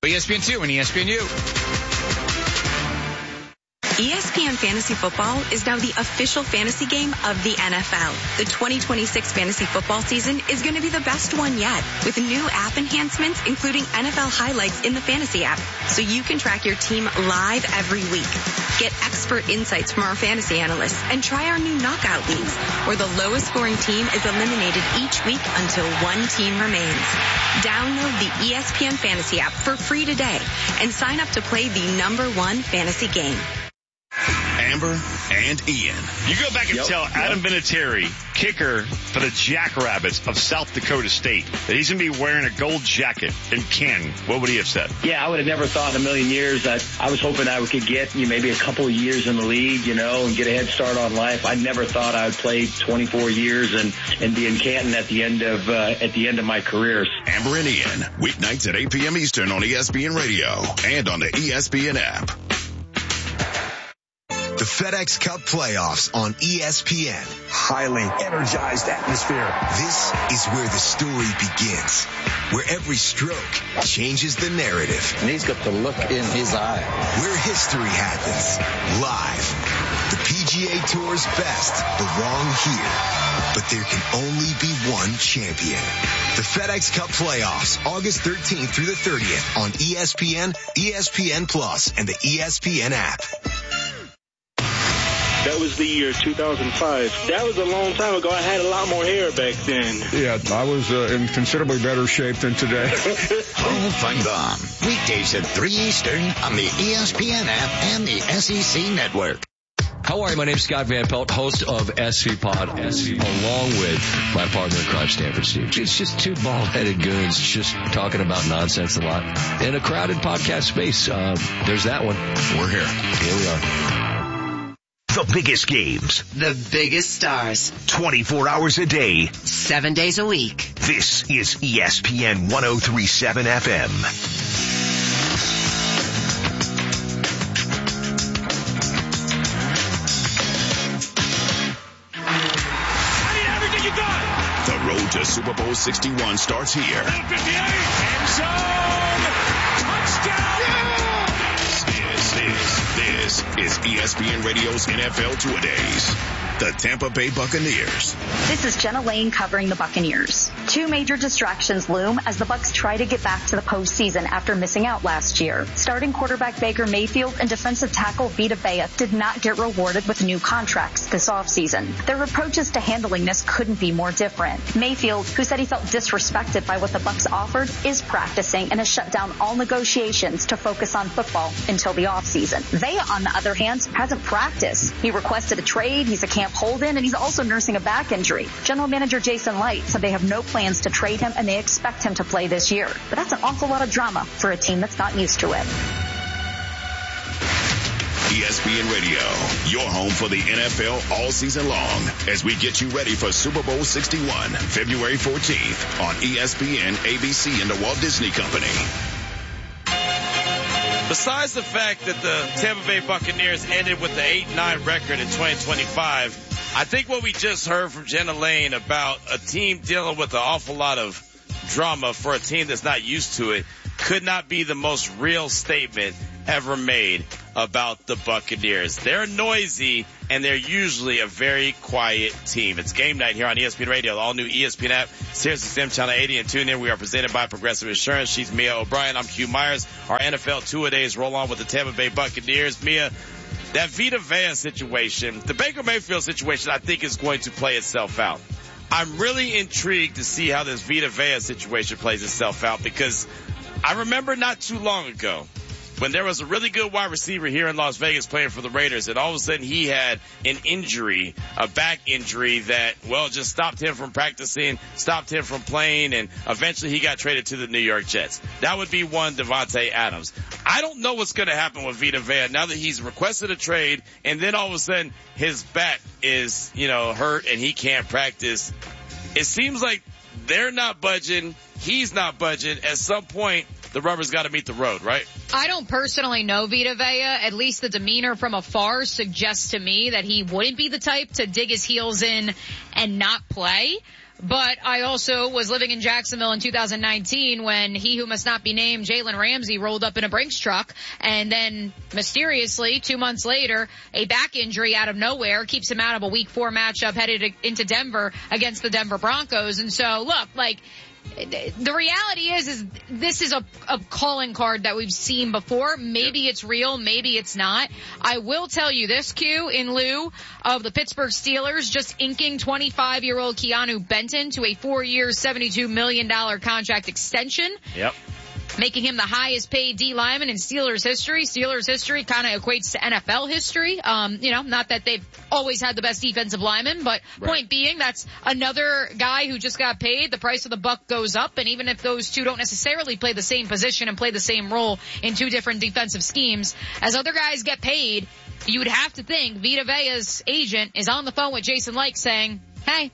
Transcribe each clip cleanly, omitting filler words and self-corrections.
ESPN2 and ESPNU. ESPN Fantasy Football is now the official fantasy game of the NFL. The 2026 fantasy football season is going to be the best one yet, with new app enhancements, including NFL highlights in the fantasy app, so you can track your team live every week. Get expert insights from our fantasy analysts and try our new knockout leagues, where the lowest scoring team is eliminated each week until one team remains. Download the ESPN Fantasy app for free today and sign up to play the #1 fantasy game. Amber and Ian. You go back and tell Adam Vinatieri, kicker for the Jackrabbits of South Dakota State, that he's going to be wearing a gold jacket in Canton. What would he have said? Yeah, I would have never thought in a million years that I was hoping I could get maybe a couple of years in the league, and get a head start on life. I never thought I would play 24 years and be in Canton at the end of my career. Amber and Ian, weeknights at 8 p.m. Eastern on ESPN Radio and on the ESPN app. The FedEx Cup playoffs on ESPN. Highly energized atmosphere. This is where the story begins, where every stroke changes the narrative. And he's got the look in his eye. Where history happens, live. The PGA Tour's best belong here, but there can only be one champion. The FedEx Cup playoffs, August 13th through the 30th on ESPN, ESPN Plus, and the ESPN app. That was the year 2005. That was a long time ago. I had a lot more hair back then. Yeah, I was in considerably better shape than today. Paul Feinbaum, weekdays at 3 Eastern on the ESPN app and the SEC Network. How are you? My name's Scott Van Pelt, host of SC Pod, along with my partner in crime, Stanford Steve. It's just two bald-headed goons just talking about nonsense a lot in a crowded podcast space. There's that one. We're here. Here we are. The biggest games. The biggest stars. 24 hours a day. 7 days a week. This is ESPN 103.7 FM. The road to Super Bowl 61 starts here. 58, end zone, touchdown! This is ESPN Radio's NFL Two-A-Days. The Tampa Bay Buccaneers. This is Jenna Lane covering the Buccaneers. Two major distractions loom as the Bucs try to get back to the postseason after missing out last year. Starting quarterback Baker Mayfield and defensive tackle Vita Vea did not get rewarded with new contracts this offseason. Their approaches to handling this couldn't be more different. Mayfield, who said he felt disrespected by what the Bucs offered, is practicing and has shut down all negotiations to focus on football until the offseason. Vea, on the other hand, hasn't practiced. He requested a trade, he's a camp hold-in, and he's also nursing a back injury. General manager Jason Light said they have no plans to trade him and they expect him to play this year. But that's an awful lot of drama for a team that's not used to it. ESPN Radio, your home for the NFL all season long as we get you ready for Super Bowl 61, February 14th on ESPN, ABC, and the Walt Disney Company. Besides the fact that the Tampa Bay Buccaneers ended with the 8-9 record in 2025, I think what we just heard from Jenna Lane about a team dealing with an awful lot of drama for a team that's not used to it could not be the most real statement ever made about the Buccaneers. They're noisy, and they're usually a very quiet team. It's game night here on ESPN Radio, the all-new ESPN app, SiriusXM Channel 80, and tune in. We are presented by Progressive Insurance. She's Mia O'Brien. I'm Hugh Myers. Our NFL Two-A-Days roll on with the Tampa Bay Buccaneers. Mia, that Vita Vea situation, the Baker Mayfield situation, I think is going to play itself out. I'm really intrigued to see how this Vita Vea situation plays itself out, because I remember not too long ago when there was a really good wide receiver here in Las Vegas playing for the Raiders, and all of a sudden he had an injury, a back injury that, well, just stopped him from practicing, stopped him from playing, and eventually he got traded to the New York Jets. That would be one Devontae Adams. I don't know what's going to happen with Vita Vea now that he's requested a trade, and then all of a sudden his back is, hurt and he can't practice. It seems like they're not budging, he's not budging. At some point, the rubber's got to meet the road, right? I don't personally know Vita Vea. At least the demeanor from afar suggests to me that he wouldn't be the type to dig his heels in and not play. But I also was living in Jacksonville in 2019 when he who must not be named, Jalen Ramsey, rolled up in a Brinks truck. And then mysteriously, 2 months later, a back injury out of nowhere keeps him out of a Week 4 matchup headed into Denver against the Denver Broncos. And so, look, like, the reality is this is a calling card that we've seen before. Maybe it's real, maybe it's not. I will tell you this, Q, in lieu of the Pittsburgh Steelers just inking 25-year-old Keanu Benton to a 4-year, $72 million contract extension. Yep. Making him the highest paid D lineman in Steelers history. Steelers history kind of equates to NFL history. Not that they've always had the best defensive lineman, but point being, that's another guy who just got paid. The price of the buck goes up, and even if those two don't necessarily play the same position and play the same role in two different defensive schemes, as other guys get paid, you would have to think Vita Vea's agent is on the phone with Jason Licht saying, hey,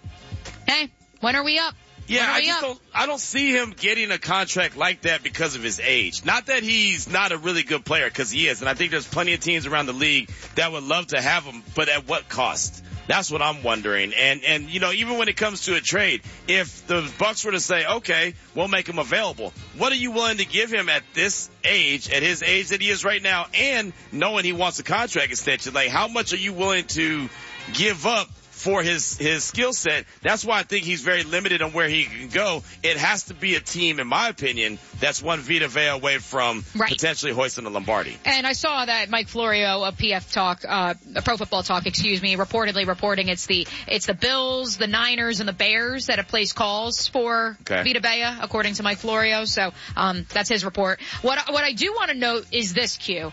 when are we up? Yeah, I don't see him getting a contract like that because of his age. Not that he's not a really good player, because he is. And I think there's plenty of teams around the league that would love to have him, but at what cost? That's what I'm wondering. And even when it comes to a trade, if the Bucs were to say, okay, we'll make him available, what are you willing to give him at this age, at his age that he is right now, and knowing he wants a contract extension? Like, how much are you willing to give up for his skill set? That's why I think he's very limited on where he can go. It has to be a team, in my opinion, that's one Vita Vea away from potentially hoisting the Lombardi. And I saw that Mike Florio of PF Talk, Pro Football Talk, reportedly reporting it's the Bills, the Niners, and the Bears that have placed calls for Vita Vea, according to Mike Florio. So that's his report. What I do want to note is this, Q.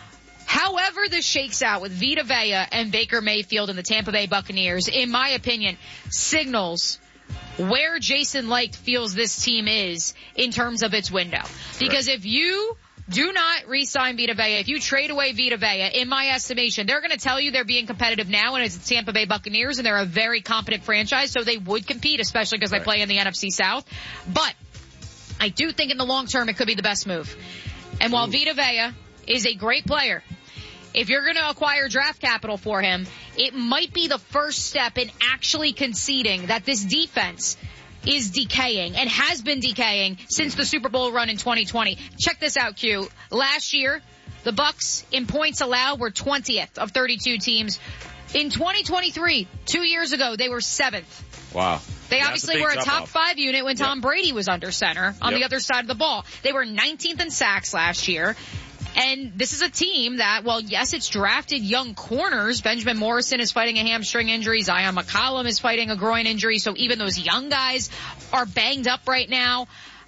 However this shakes out with Vita Vea and Baker Mayfield and the Tampa Bay Buccaneers, in my opinion, signals where Jason Licht feels this team is in terms of its window. Because if you do not re-sign Vita Vea, if you trade away Vita Vea, in my estimation, they're going to tell you they're being competitive now, and it's the Tampa Bay Buccaneers, and they're a very competent franchise, so they would compete, especially because they play in the NFC South. But I do think in the long term it could be the best move. And while Vita Vea is a great player, if you're going to acquire draft capital for him, it might be the first step in actually conceding that this defense is decaying and has been decaying since the Super Bowl run in 2020. Check this out, Q. Last year, the Bucs in points allowed were 20th of 32 teams. In 2023, 2 years ago, they were 7th. Wow. They obviously were a top 5 unit when Tom Brady was under center on the other side of the ball. They were 19th in sacks last year. And this is a team that, well, yes, it's drafted young corners. Benjamin Morrison is fighting a hamstring injury. Zion McCollum is fighting a groin injury. So even those young guys are banged up right now.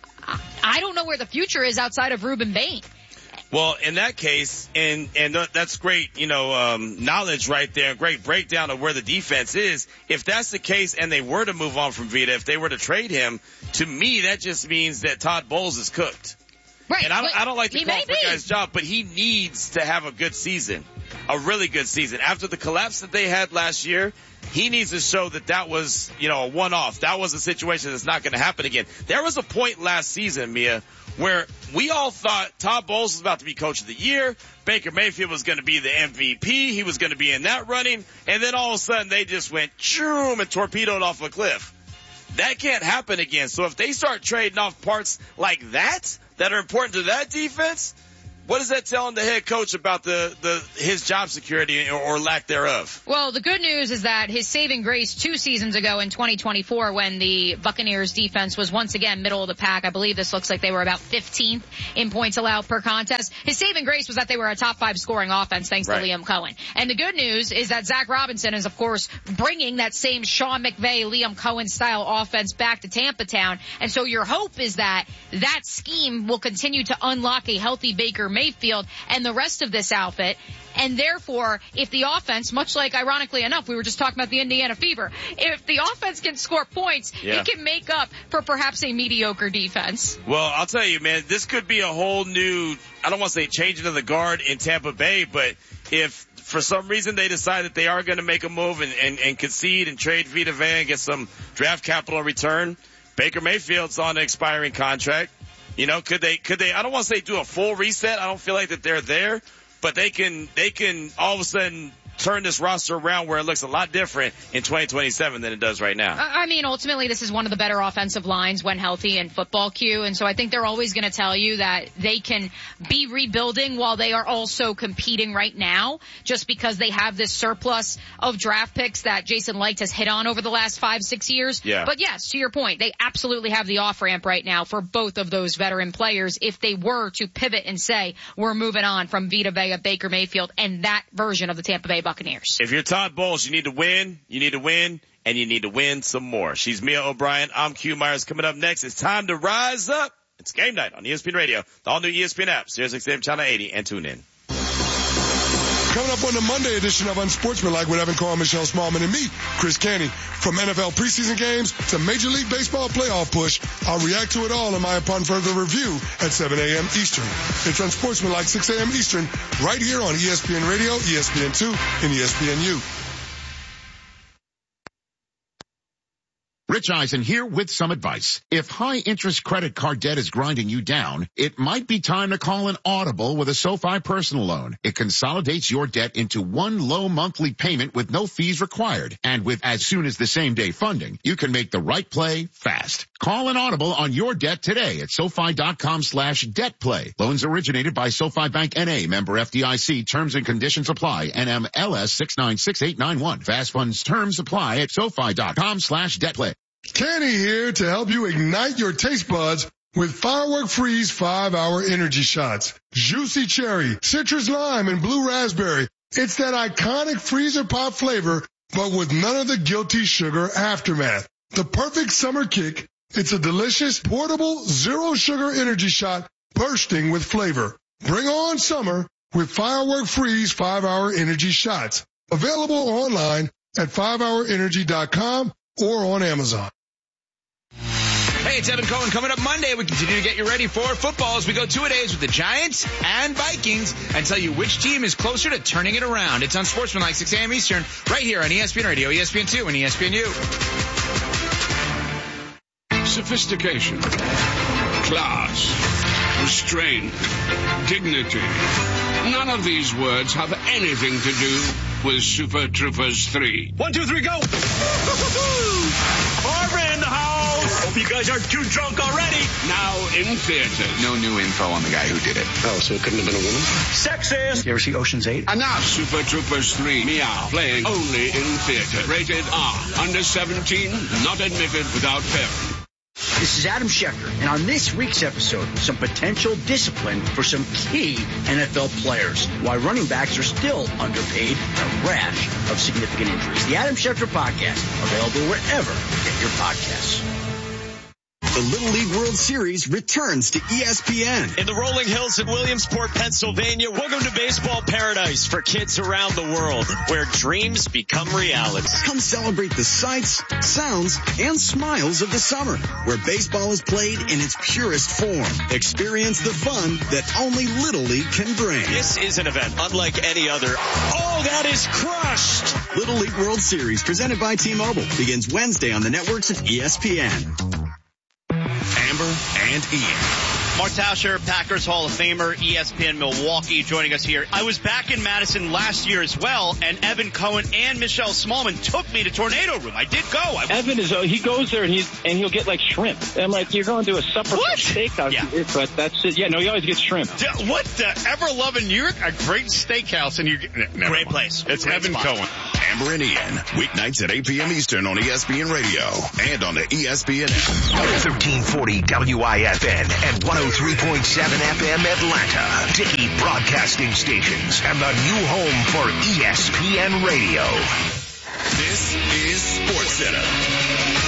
I don't know where the future is outside of Reuben Bain. Well, in that case, and that's great, knowledge right there, great breakdown of where the defense is. If that's the case and they were to move on from Vita, if they were to trade him, to me, that just means that Todd Bowles is cooked. Right. And I don't like to call for a guy's job, but he needs to have a good season, a really good season. After the collapse that they had last year, he needs to show that was, a one-off. That was a situation that's not going to happen again. There was a point last season, Mia, where we all thought Todd Bowles was about to be Coach of the Year. Baker Mayfield was going to be the MVP. He was going to be in that running. And then all of a sudden they just went choom and torpedoed off a cliff. That can't happen again. So if they start trading off parts like that are important to that defense, what is that telling the head coach about his job security or lack thereof? Well, the good news is that his saving grace 2 seasons ago in 2024, when the Buccaneers defense was once again middle of the pack, I believe this looks like they were about 15th in points allowed per contest. His saving grace was that they were a top 5 scoring offense thanks to Liam Cohen. And the good news is that Zach Robinson is, of course, bringing that same Sean McVay, Liam Cohen style offense back to Tampa Town. And so your hope is that scheme will continue to unlock a healthy Baker Mayfield and the rest of this outfit. And therefore, if the offense, much like, ironically enough, we were just talking about the Indiana Fever, if the offense can score points, it can make up for perhaps a mediocre defense. Well, I'll tell you, man, this could be a whole new, I don't want to say changing of the guard in Tampa Bay, but if for some reason they decide that they are going to make a move and concede and trade Vita Vea and get some draft capital in return, Baker Mayfield's on an expiring contract. Could they, I don't want to say do a full reset. I don't feel like that they're there, but they can all of a sudden turn this roster around where it looks a lot different in 2027 than it does right now. I mean, ultimately, this is one of the better offensive lines when healthy in football, Q. And so I think they're always going to tell you that they can be rebuilding while they are also competing right now, just because they have this surplus of draft picks that Jason Licht has hit on over the last 5-6 years. Yeah. But yes, to your point, they absolutely have the off-ramp right now for both of those veteran players if they were to pivot and say, we're moving on from Vita Vea, Baker Mayfield, and that version of the Tampa Bay Buccaneers. If you're Todd Bowles, you need to win, and you need to win some more. She's Mia O'Brien. I'm Q Myers. Coming up next, it's time to rise up. It's game night on ESPN Radio, the all-new ESPN app, SiriusXM Channel 80, and tune in. Coming up on the Monday edition of Unsportsmanlike with Evan Carr, Michelle Smallman, and me, Chris Canty. From NFL preseason games to Major League Baseball playoff push, I'll react to it all in my Upon Further Review at 7 a.m. Eastern. It's Unsportsmanlike 6 a.m. Eastern, right here on ESPN Radio, ESPN2, and ESPNU. Rich Eisen here with some advice. If high-interest credit card debt is grinding you down, it might be time to call an Audible with a SoFi personal loan. It consolidates your debt into one low monthly payment with no fees required. And with as soon as the same day funding, you can make the right play fast. Call an Audible on your debt today at SoFi.com/debtplay. Loans originated by SoFi Bank N.A., member FDIC. Terms and conditions apply. NMLS 696891. Fast funds terms apply at SoFi.com/debtplay. Canty here to help you ignite your taste buds with Firework Freeze 5-Hour Energy Shots. Juicy cherry, citrus lime, and blue raspberry. It's that iconic freezer pop flavor, but with none of the guilty sugar aftermath. The perfect summer kick. It's a delicious, portable, zero-sugar energy shot bursting with flavor. Bring on summer with Firework Freeze 5-Hour Energy Shots. Available online at 5hourenergy.com or on Amazon. Hey, it's Evan Cohen. Coming up Monday, we continue to get you ready for football as we go 2-a-days with the Giants and Vikings and tell you which team is closer to turning it around. It's on Sportsmanlike 6 a.m. Eastern, right here on ESPN Radio, ESPN2, and ESPNU. Sophistication, class, restraint, dignity. None of these words have anything to do with Super Troopers 3. 1, 2, 3, go! Barbara in the house! Hope you guys aren't too drunk already. Now in theaters. No new info on the guy who did it. Oh, so it couldn't have been a woman? Sexist! You ever see Ocean's 8? And now Super Troopers 3, Meow, playing only in theaters. Rated R. Under 17, not admitted without parent. This is Adam Schefter, and on this week's episode, some potential discipline for some key NFL players, why running backs are still underpaid, and a rash of significant injuries. The Adam Schefter Podcast, available wherever you get your podcasts. The Little League World Series returns to ESPN. In the rolling hills of Williamsport, Pennsylvania, welcome to baseball paradise for kids around the world, where dreams become reality. Come celebrate the sights, sounds, and smiles of the summer, where baseball is played in its purest form. Experience the fun that only Little League can bring. This is an event unlike any other. Oh, that is crushed! Little League World Series, presented by T-Mobile, begins Wednesday on the networks of ESPN. Amber and Ian. Mark Tauscher, Packers Hall of Famer, ESPN Milwaukee, joining us here. I was back in Madison last year as well, and Evan Cohen and Michelle Smallman took me to Tornado Room. I did go. Evan he goes there and he'll get like shrimp. And I'm like, you're going to a supper steakhouse, yeah. But that's it. Yeah, no, he always gets shrimp. What the ever loving New York? A great steakhouse, and great place. It's great Evan spot. Cohen. Amber and Ian, weeknights at 8 p.m. Eastern on ESPN Radio and on the ESPN app. 1340 WIFN and 103.7 FM Atlanta. Dickey Broadcasting Stations and the new home for ESPN Radio. This is SportsCenter.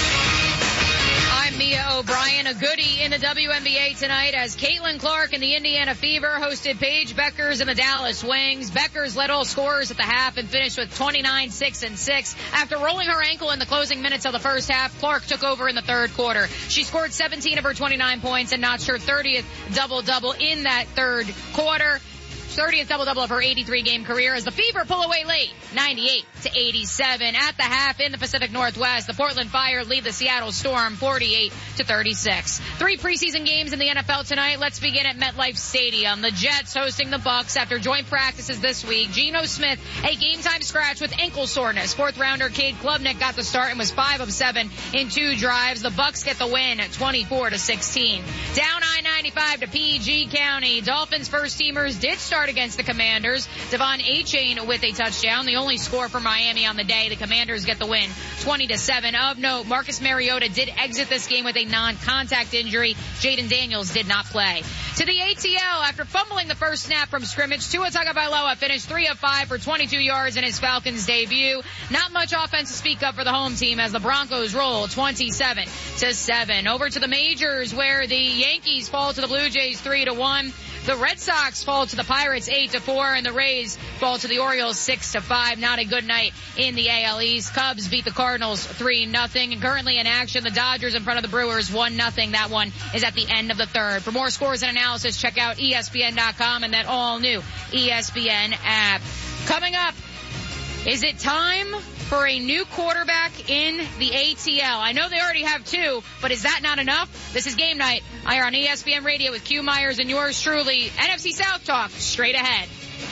I'm Mia O'Brien, a goodie in the WNBA tonight as Caitlin Clark and the Indiana Fever hosted Paige Beckers and the Dallas Wings. Beckers led all scorers at the half and finished with 29-6-6. After rolling her ankle in the closing minutes of the first half, Clark took over in the third quarter. She scored 17 of her 29 points and notched her 30th double-double in that third quarter. 30th double-double of her 83-game career as the Fever pull away late, 98-87. At the half in the Pacific Northwest, the Portland Fire lead the Seattle Storm 48-36. 3 preseason games in the NFL tonight. Let's begin at MetLife Stadium. The Jets hosting the Bucs after joint practices this week. Geno Smith, a game-time scratch with ankle soreness. 4th-rounder Cade Klubnik got the start and was 5 of 7 in 2 drives. The Bucs get the win at 24-16. Down I-95 to PG County. Dolphins first-teamers did start against the Commanders. Devon Achane with a touchdown, the only score for Miami on the day. The Commanders get the win 20-7. Of note, Marcus Mariota did exit this game with a non-contact injury. Jaden Daniels did not play. To the ATL, after fumbling the first snap from scrimmage, Tua Tagovailoa finished 3 of 5 for 22 yards in his Falcons debut. Not much offense to speak of for the home team as the Broncos roll 27-7. Over to the majors where the Yankees fall to the Blue Jays 3-1. The Red Sox fall to the Pirates 8-4, and the Rays fall to the Orioles 6-5. Not a good night in the AL East. Cubs beat the Cardinals 3-0. And currently in action, the Dodgers in front of the Brewers 1-0. That one is at the end of the third. For more scores and analysis, check out ESPN.com and that all-new ESPN app. Coming up, is it time for a new quarterback in the ATL? I know they already have 2, but is that not enough? This is Game Night here on ESPN Radio with Q Myers and yours truly. NFC South Talk straight ahead.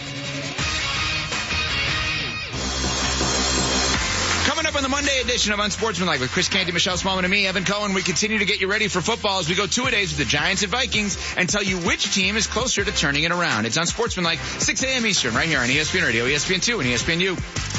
Coming up on the Monday edition of Unsportsmanlike with Chris Canty, Michelle Smallman, and me, Evan Cohen, we continue to get you ready for football as we go 2-a-days with the Giants and Vikings and tell you which team is closer to turning it around. It's Unsportsmanlike, 6 a.m. Eastern, right here on ESPN Radio, ESPN2, and ESPNU.